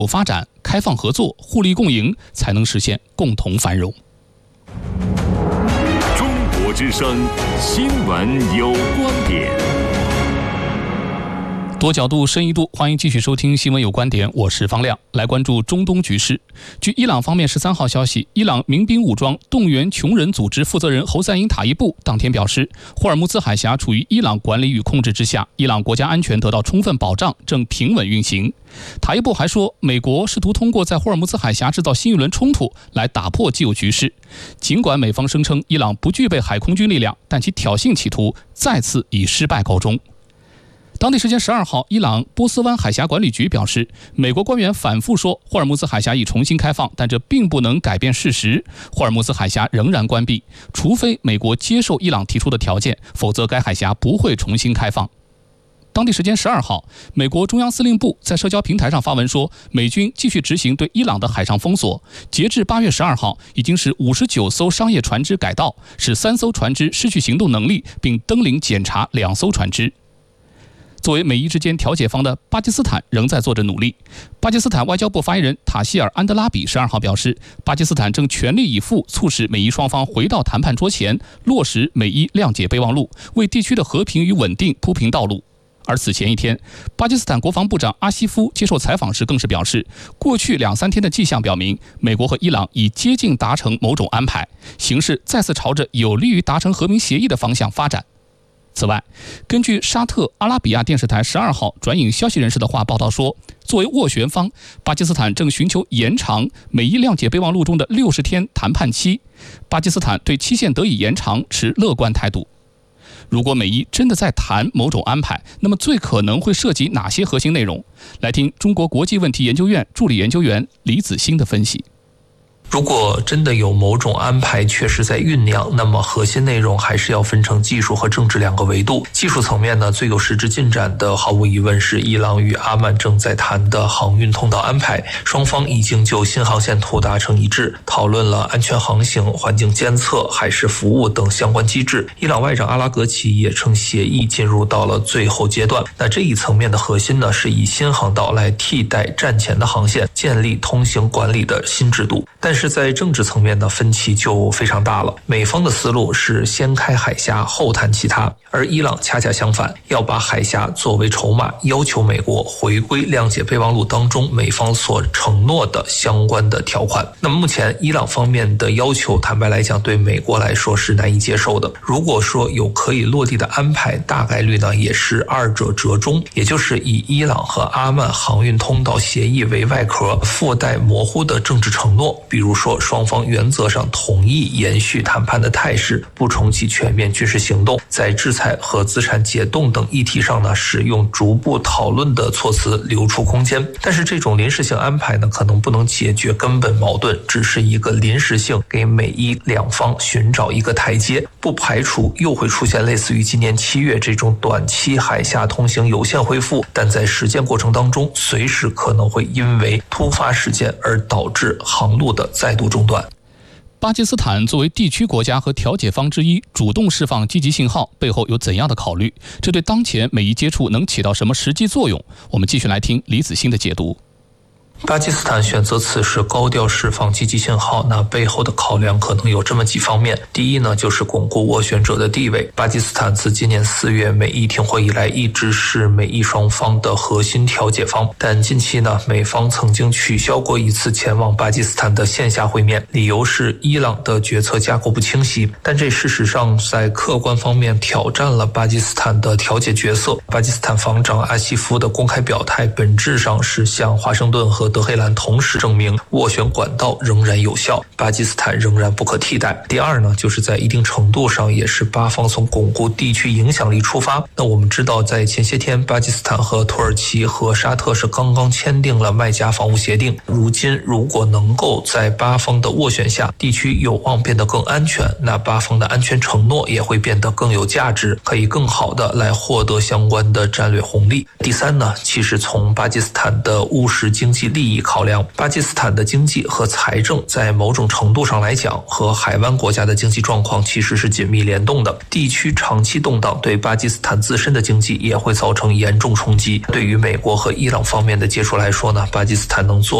有发展、开放合作、互利共赢，才能实现共同繁荣。 中国之声，新闻有观点。 多角度、深一度，欢迎继续收听《新闻有观点》，我是方亮。来关注中东局势。据伊朗方面13号消息，伊朗民兵武装动员穷人组织负责人侯赛因塔伊布当天表示，霍尔木兹海峡处于伊朗管理与控制之下，伊朗国家安全得到充分保障，正平稳运行。塔伊布还说，美国试图通过在霍尔木兹海峡制造新一轮冲突来打破既有局势。尽管美方声称伊朗不具备海空军力量，但其挑衅企图再次以失败告终。当地时间12号，伊朗波斯湾海峡管理局表示，美国官员反复说霍尔木兹海峡已重新开放，但这并不能改变事实，霍尔木兹海峡仍然关闭，除非美国接受伊朗提出的条件，否则该海峡不会重新开放。当地时间12号，美国中央司令部在社交平台上发文说，美军继续执行对伊朗的海上封锁，截至8月12号，已经使59艘商业船只改道，使3艘船只失去行动能力，并登临检查2艘船只。作为美伊之间调解方的巴基斯坦仍在做着努力。巴基斯坦外交部发言人塔希尔·安德拉比12号表示，巴基斯坦正全力以赴促使美伊双方回到谈判桌前，落实美伊谅解备忘录，为地区的和平与稳定铺平道路。而此前一天，巴基斯坦国防部长阿西夫接受采访时更是表示，过去2-3天的迹象表明，美国和伊朗已接近达成某种安排，形势再次朝着有利于达成和平协议的方向发展。此外，根据沙特阿拉比亚电视台12号转引消息人士的话报道说，作为斡旋方，巴基斯坦正寻求延长美伊谅解备忘录中的60天谈判期。巴基斯坦对期限得以延长持乐观态度。如果美伊真的在谈某种安排，那么最可能会涉及哪些核心内容？来听中国国际问题研究院助理研究员李子欣的分析。 如果真的有某种安排确实在酝酿，那么核心内容还是要分成技术和政治2个维度。技术层面呢，最有实质进展的毫无疑问是伊朗与阿曼正在谈的航运通道安排，双方已经就新航线图达成一致，讨论了安全航行、环境监测、海事服务等相关机制。伊朗外长阿拉格齐也称协议进入到了最后阶段。那这一层面的核心呢，是以新航道来替代战前的航线，建立通行管理的新制度。但是在政治层面的分歧就非常大了。美方的思路是先开海峡后谈其他，而伊朗恰恰相反，要把海峡作为筹码，要求美国回归谅解备忘录当中美方所承诺的相关的条款。那么目前伊朗方面的要求，坦白来讲对美国来说是难以接受的。如果说有可以落地的安排，大概率呢也是二者折中，也就是以伊朗和阿曼航运通道协议为外壳，附带模糊的政治承诺，比如说双方原则上同意延续谈判的态势，不重启全面军事行动，在制裁和资产解冻等议题上呢，使用逐步讨论的措辞留出空间。但是这种临时性安排呢，可能不能解决根本矛盾，只是一个临时性，给美伊两方寻找一个台阶，不排除又会出现类似于今年7月这种短期海峡通行有限恢复，但在实践过程当中，随时可能会因为突发事件而导致航路的再度中断。 巴基斯坦作为地区国家和调解方之一，主动释放积极信号，背后有怎样的考虑？这对当前美伊接触能起到什么实际作用？我们继续来听李子欣的解读。 巴基斯坦选择此时高调释放积极信号，那背后的考量可能有这么几方面。第一呢，就是巩固斡旋者的地位。巴基斯坦自今年4月美伊停火以来，一直是美伊双方的核心调解方。但近期呢，美方曾经取消过一次前往巴基斯坦的线下会面，理由是伊朗的决策架构不清晰。但这事实上在客观方面挑战了巴基斯坦的调解角色。巴基斯坦防长阿西夫的公开表态，本质上是向华盛顿和德黑兰同时证明斡旋管道仍然有效，巴基斯坦仍然不可替代。第二呢，就是在一定程度上也是巴方从巩固地区影响力出发。那我们知道在前些天，巴基斯坦和土耳其和沙特是刚刚签订了麦加防务协定，如今如果能够在巴方的斡旋下，地区有望变得更安全，那巴方的安全承诺也会变得更有价值，可以更好的来获得相关的战略红利。第三呢，其实从巴基斯坦的务实经济力利益考量。巴基斯坦的经济和财政在某种程度上来讲，和海湾国家的经济状况其实是紧密联动的。地区长期动荡对巴基斯坦自身的经济也会造成严重冲击。对于美国和伊朗方面的接触来说呢，巴基斯坦能做